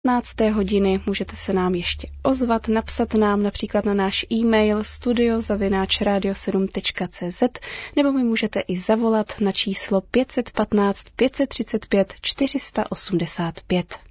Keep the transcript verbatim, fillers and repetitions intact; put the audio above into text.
patnácté hodiny můžete se nám ještě ozvat, napsat nám například na náš e-mail studio zavináč radio sedm tečka cé zet nebo mi můžete i zavolat na číslo pět jedna pět pět tři pět čtyři osm pět.